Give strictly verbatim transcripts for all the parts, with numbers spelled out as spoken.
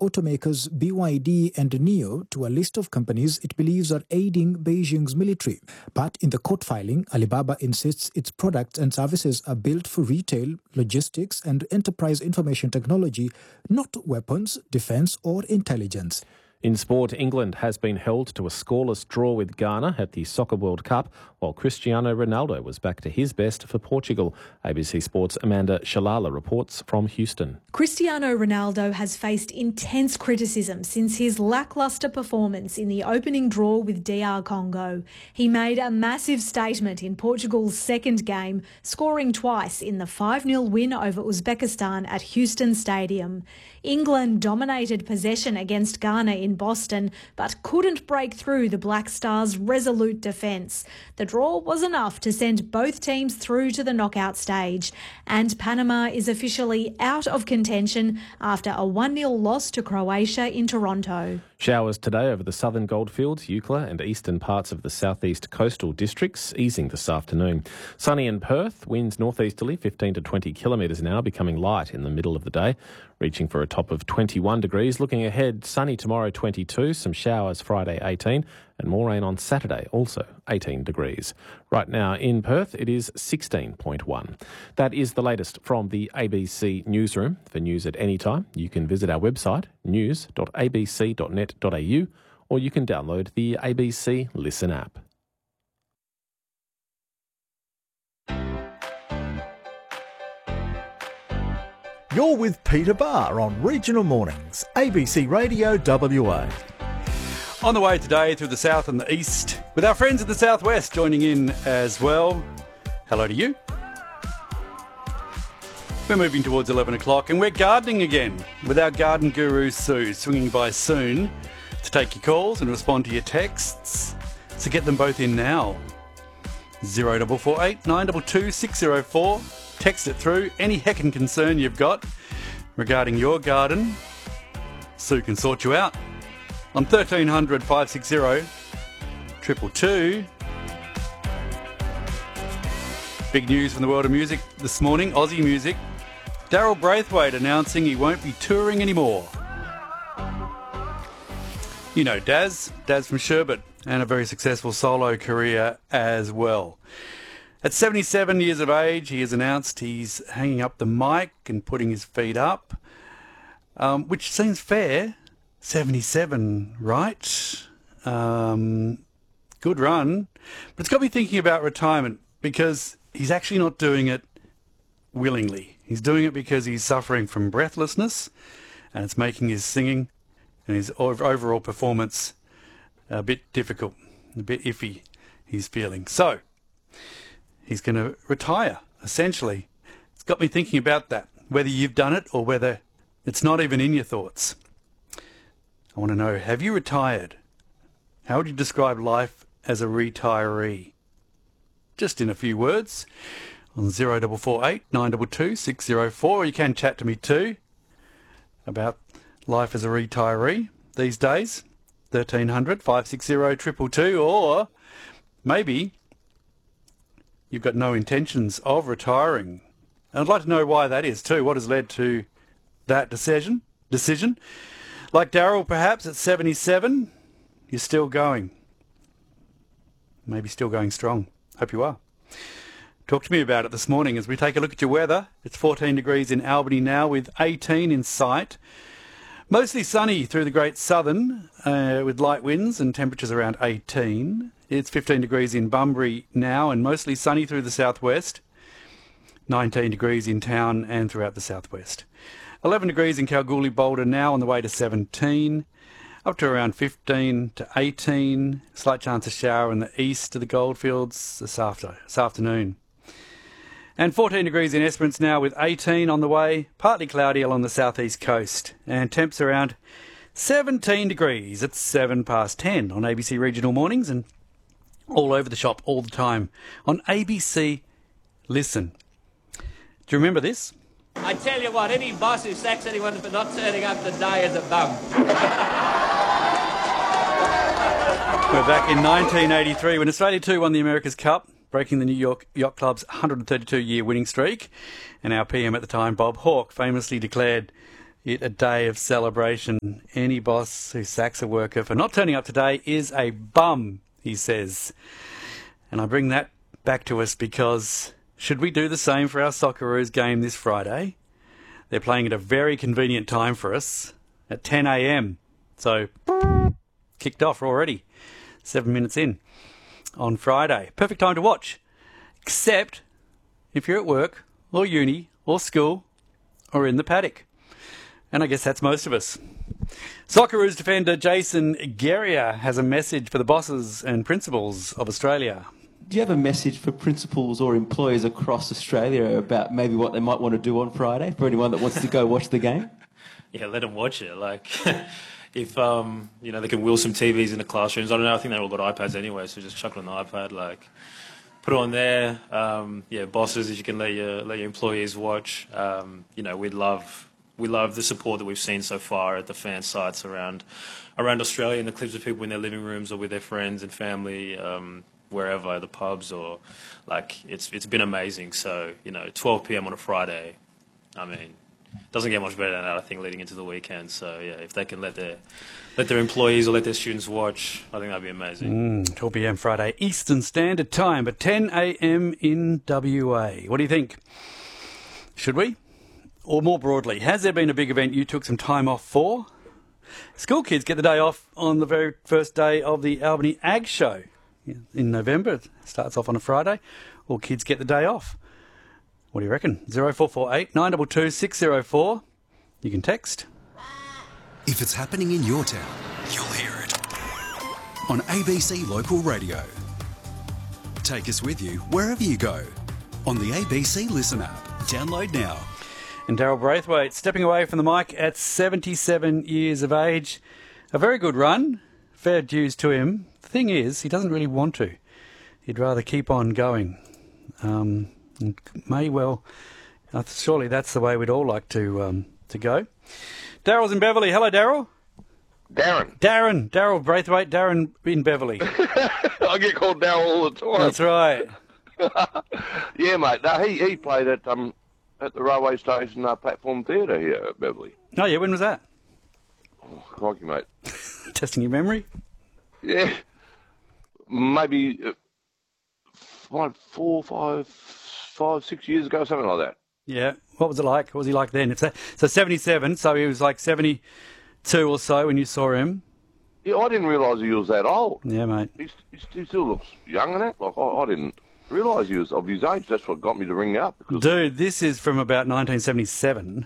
automakers B Y D and NIO to a list of companies it believes are aiding Beijing's military. But in the court filing, Alibaba insists its products and services are built for retail, logistics and enterprise information technology, not weapons, defense or intelligence. In sport, England has been held to a scoreless draw with Ghana at the Soccer World Cup, while Cristiano Ronaldo was back to his best for Portugal. A B C Sports' Amanda Shalala reports from Houston. Cristiano Ronaldo has faced intense criticism since his lacklustre performance in the opening draw with D R Congo. He made a massive statement in Portugal's second game, scoring twice in the five nil win over Uzbekistan at Houston Stadium. England dominated possession against Ghana in Boston, but couldn't break through the Black Stars' resolute defence. The draw was enough to send both teams through to the knockout stage, and Panama is officially out of contention after a one nil loss to Croatia in Toronto. Showers today over the southern goldfields, Eucla and eastern parts of the southeast coastal districts, easing this afternoon. Sunny in Perth, winds northeasterly fifteen to twenty kilometres an hour, becoming light in the middle of the day, reaching for a top of twenty-one degrees. Looking ahead, sunny tomorrow twenty-two, some showers Friday eighteen, and more rain on Saturday, also eighteen degrees. Right now in Perth, it is sixteen point one. That is the latest from the A B C Newsroom. For news at any time, you can visit our website, news dot a b c dot net dot a u, or you can download the A B C Listen app. You're with Peter Barr on Regional Mornings, A B C Radio W A. On the way today through the south and the east, with our friends in the southwest joining in as well. Hello to you. We're moving towards eleven o'clock and we're gardening again with our garden guru Sue, swinging by soon to take your calls and respond to your texts. So get them both in now. zero four four eight nine two two six zero four. Text it through. Any heckin' concern you've got regarding your garden, Sue can sort you out. On thirteen hundred five six zero two two two. Big news from the world of music this morning, Aussie music. Daryl Braithwaite announcing he won't be touring anymore. You know Daz, Daz from Sherbet, and a very successful solo career as well. At seventy-seven years of age, he has announced he's hanging up the mic and putting his feet up, um, which seems fair. seventy-seven, right? Um, good run. But it's got me thinking about retirement because he's actually not doing it willingly. He's doing it because he's suffering from breathlessness, and it's making his singing and his overall performance a bit difficult, a bit iffy, he's feeling. So, he's going to retire, essentially. It's got me thinking about that, whether you've done it or whether it's not even in your thoughts. I want to know, have you retired? How would you describe life as a retiree? Just in a few words, on zero four four eight nine two two six zero four, or you can chat to me too about life as a retiree these days, thirteen hundred five six zero two two two, or maybe you've got no intentions of retiring. And I'd like to know why that is too. What has led to that decision? Decision. Like Daryl, perhaps at seventy-seven, you're still going. Maybe still going strong. Hope you are. Talk to me about it this morning as we take a look at your weather. It's fourteen degrees in Albany now with eighteen in sight. Mostly sunny through the Great Southern uh, with light winds and temperatures around eighteen. It's fifteen degrees in Bunbury now and mostly sunny through the southwest. nineteen degrees in town and throughout the southwest. eleven degrees in Kalgoorlie Boulder now, on the way to seventeen. Up to around fifteen to eighteen. Slight chance of shower in the east of the goldfields this, after, this afternoon. And fourteen degrees in Esperance now with eighteen on the way. Partly cloudy along the southeast coast. And temps around seventeen degrees. It's seven past ten on A B C Regional Mornings and all over the shop all the time on A B C Listen. Do you remember this? I tell you what, any boss who sacks anyone for not turning up the day is a bum. We're back in nineteen eighty-three when Australia two won the America's Cup, breaking the New York Yacht Club's one hundred thirty-two year winning streak. And our P M at the time, Bob Hawke, famously declared, it a day of celebration. Any boss who sacks a worker for not turning up today is a bum, he says. And I bring that back to us because should we do the same for our Socceroos game this Friday? They're playing at a very convenient time for us at ten a.m. So, kicked off already. Seven minutes in on Friday. Perfect time to watch. Except if you're at work or uni or school or in the paddock. And I guess that's most of us. Socceroos defender Jason Geria has a message for the bosses and principals of Australia. Do you have a message for principals or employers across Australia about maybe what they might want to do on Friday for anyone that wants to go watch the game? Yeah, let them watch it. Like, if um, you know, they can wheel some T Vs in the classrooms. I don't know. I think they've all got iPads anyway, so just chuck it on the iPad. Like, put it on there. Um, yeah, bosses, if you can let your let your employees watch. Um, you know, we'd love we love the support that we've seen so far at the fan sites around around Australia, and the clips of people in their living rooms or with their friends and family. Um, wherever, the pubs or like it's it's been amazing. So, you know, twelve p.m. on a Friday, I mean, doesn't get much better than that, I think, leading into the weekend. So yeah, if they can let their let their employees or let their students watch, I think that'd be amazing. Mm, twelve p.m. Friday Eastern Standard Time, but ten a.m. in W A. What do you think? Should we? Or more broadly, has there been a big event you took some time off for? School kids get the day off on the very first day of the Albany Ag Show in November. It starts off on a Friday. All kids get the day off. What do you reckon? zero four four eight nine two two six zero four. You can text. If it's happening in your town, you'll hear it on A B C Local Radio. Take us with you wherever you go on the A B C Listen app. Download now. And Daryl Braithwaite stepping away from the mic at seventy-seven years of age. A very good run. Fair dues to him. The thing is, he doesn't really want to. He'd rather keep on going. Um, and may well, uh, surely that's the way we'd all like to um, to go. Daryl's in Beverly. Hello, Daryl. Darren. Darren. Daryl Braithwaite. Darren in Beverly. I get called Daryl all the time. That's right. Yeah, mate. No, he he played at um at the railway station uh, platform theatre here at Beverly. Oh yeah, when was that? Oh, crikey, mate. Testing your memory. Yeah, maybe uh, five, four, five, five, six years ago, something like that. Yeah. What was it like? What was he like then? It's a, so seventy-seven. So he was like seventy-two or so when you saw him. Yeah, I didn't realise he was that old. Yeah, mate. He, he still looks young and that. Like I, I didn't realise he was of his age. That's what got me to ring up. Because Dude, this is from about nineteen seventy-seven.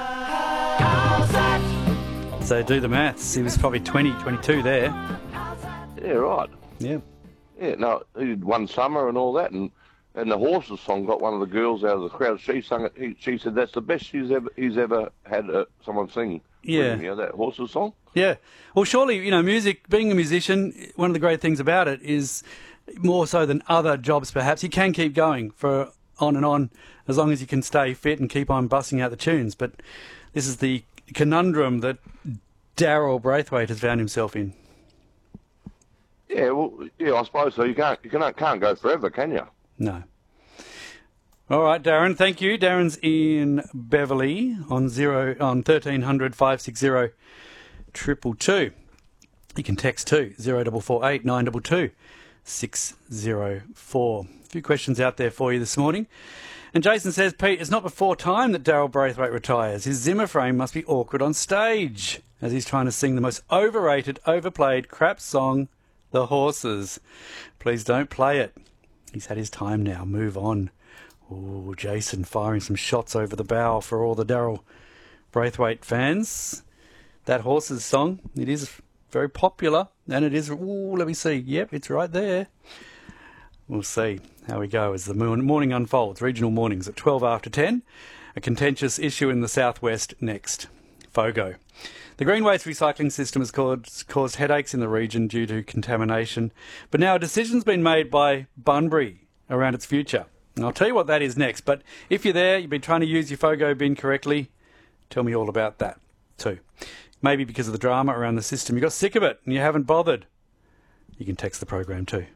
So do the maths. He was probably twenty, twenty-two there. Yeah, right. Yeah. Yeah, no, he did One Summer and all that, and, and the Horses song got one of the girls out of the crowd. She sung it. He, she said that's the best she's ever he's ever had uh, someone sing. Yeah. You know, that Horses song. Yeah. Well, surely, you know, music, being a musician, one of the great things about it is more so than other jobs perhaps, you can keep going for on and on as long as you can stay fit and keep on busting out the tunes. But this is the conundrum that Daryl Braithwaite has found himself in. Yeah, well, yeah, I suppose so. You can't, you can't, can't go forever, can you? No. All right, Darren. Thank you. Darren's in Beverly on zero on thirteen hundred five six zero triple two. You can text too zero double four eight nine double two six zero four. A few questions out there for you this morning. And Jason says, Pete, it's not before time that Daryl Braithwaite retires. His Zimmer frame must be awkward on stage as he's trying to sing the most overrated, overplayed crap song, The Horses. Please don't play it. He's had his time now. Move on. Oh, Jason firing some shots over the bow for all the Daryl Braithwaite fans. That Horses song, it is very popular, and it is, ooh, let me see. Yep, it's right there. We'll see how we go as the morning unfolds. Regional mornings at twelve after ten. A contentious issue in the southwest next. FOGO. The green waste recycling system has caused, caused headaches in the region due to contamination, but now a decision's been made by Bunbury around its future. And I'll tell you what that is next, but if you're there, you've been trying to use your FOGO bin correctly, tell me all about that too. Maybe because of the drama around the system, you got sick of it and you haven't bothered. You can text the program too.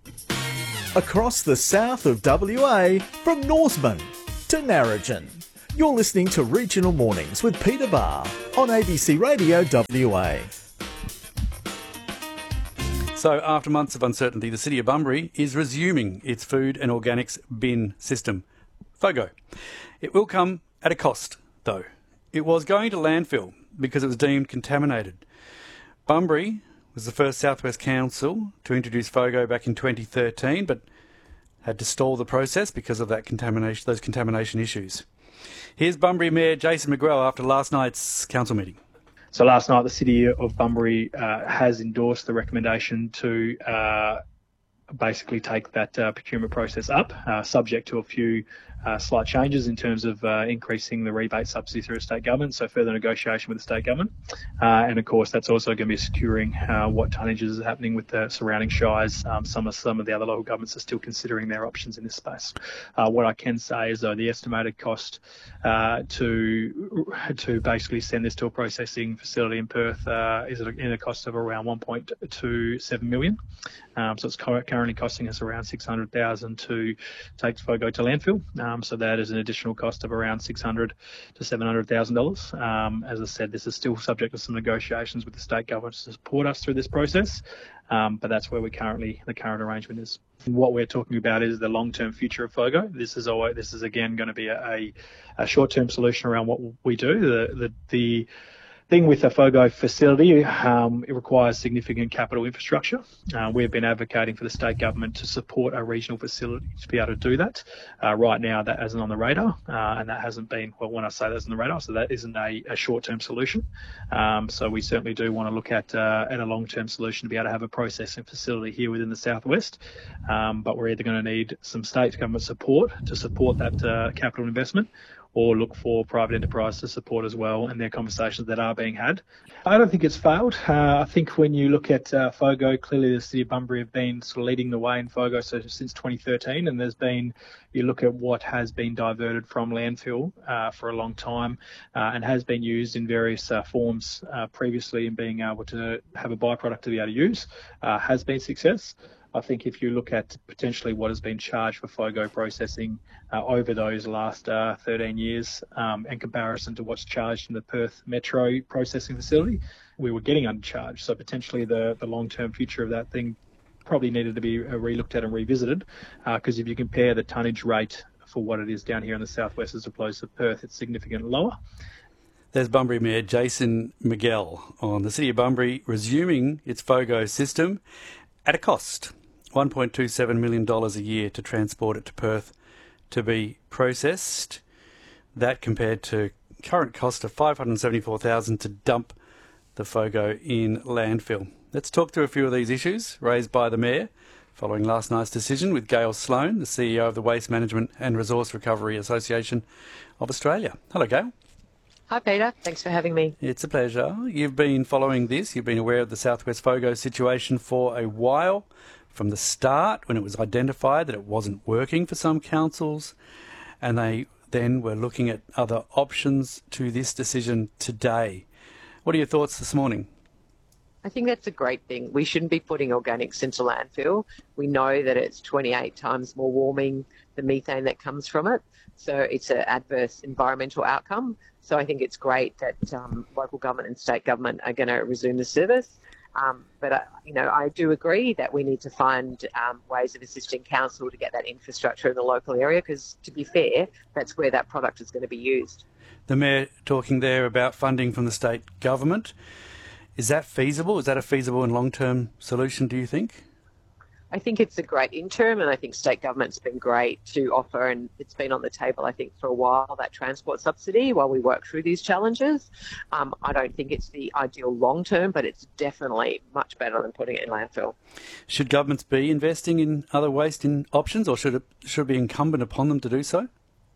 Across the south of W A, from Norseman to Narrogin, You're listening to Regional Mornings with Peter Barr on A B C Radio W A. So after months of uncertainty, the City of Bunbury is resuming its food and organics bin system, FOGO. It will come at a cost, though. It was going to landfill because it was deemed contaminated. Bunbury was the first South West Council to introduce FOGO back in twenty thirteen, but had to stall the process because of that contamination, those contamination issues. Here's Bunbury Mayor Jason McGrell after last night's council meeting. So last night the City of Bunbury uh, has endorsed the recommendation to uh, basically take that uh, procurement process up, uh, subject to a few uh, slight changes in terms of uh, increasing the rebate subsidy through the state government, so further negotiation with the state government. Uh, and of course, that's also going to be securing uh, what tonnages are happening with the surrounding shires. Um, some of some of the other local governments are still considering their options in this space. Uh, what I can say is, though, the estimated cost uh, to to basically send this to a processing facility in Perth uh, is in a cost of around one point two seven million. Um, so it's currently costing us around six hundred thousand dollars to take FOGO to landfill. Um, so that is an additional cost of around six hundred thousand to seven hundred thousand dollars. Um, as I said, this is still subject to some negotiations with the state government to support us through this process. Um, but that's where we currently, the current arrangement is. And what we're talking about is the long-term future of FOGO. This is always, this is again going to be a, a, a short-term solution around what we do. The, the, the thing with the FOGO facility, um, it requires significant capital infrastructure. Uh, we've been advocating for the state government to support a regional facility to be able to do that. Uh, right now, that isn't on the radar, uh, and that hasn't been, well, when I say that's on the radar, so that isn't a, a short-term solution. Um, so we certainly do want to look at, uh, at a long-term solution to be able to have a processing facility here within the southwest. Um, but we're either going to need some state government support to support that uh, capital investment, or look for private enterprise to support as well, and their conversations that are being had. I don't think it's failed. Uh, I think when you look at uh, FOGO, clearly the City of Bunbury have been sort of leading the way in FOGO so since twenty thirteen, and there's been, you look at what has been diverted from landfill uh, for a long time uh, and has been used in various uh, forms uh, previously, and being able to have a byproduct to be able to use uh, has been success. I think if you look at potentially what has been charged for FOGO processing uh, over those last uh, thirteen years, um, in comparison to what's charged in the Perth Metro processing facility, we were getting undercharged. So potentially the, the long-term future of that thing probably needed to be re-looked at and revisited, because uh, if you compare the tonnage rate for what it is down here in the southwest as opposed to Perth, it's significantly lower. There's Bunbury Mayor Jason McGrell on the City of Bunbury resuming its FOGO system at a cost. one point two seven million dollars a year to transport it to Perth to be processed. That compared to current cost of five hundred seventy-four thousand dollars to dump the FOGO in landfill. Let's talk through a few of these issues raised by the Mayor following last night's decision with Gail Sloan, the C E O of the Waste Management and Resource Recovery Association of Australia. Hello, Gail. Hi, Peter. Thanks for having me. It's a pleasure. You've been following this. You've been aware of the Southwest FOGO situation for a while. From the start, when it was identified that it wasn't working for some councils, and they then were looking at other options to this decision today. What are your thoughts this morning? I think that's a great thing. We shouldn't be putting organics into landfill. We know that it's twenty-eight times more warming, the methane that comes from it. So it's an adverse environmental outcome. So I think it's great that um, local government and state government are going to resume the service. Um, but, uh, you know, I do agree that we need to find um, ways of assisting council to get that infrastructure in the local area, because, to be fair, that's where that product is going to be used. The Mayor talking there about funding from the state government. Is that feasible? Is that a feasible and long-term solution, do you think? I think it's a great interim, and I think state government's been great to offer, and it's been on the table, I think, for a while, that transport subsidy while we work through these challenges. Um, I don't think it's the ideal long-term, but it's definitely much better than putting it in landfill. Should governments be investing in other waste in options, or should it, should it be incumbent upon them to do so?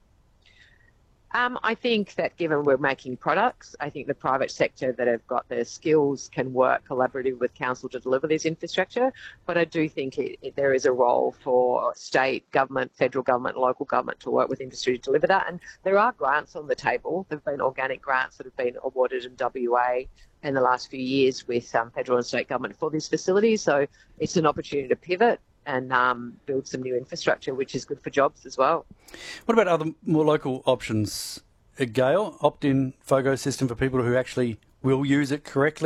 Um, I think that given we're making products, I think the private sector that have got the skills can work collaboratively with council to deliver this infrastructure. But I do think it, it, there is a role for state government, federal government, local government to work with industry to deliver that. And there are grants on the table. There have been organic grants that have been awarded in W A in the last few years with um, federal and state government for these facilities. So it's an opportunity to pivot and um, build some new infrastructure, which is good for jobs as well. What about other more local options uh, Gail, opt-in FOGO system for people who actually will use it correctly.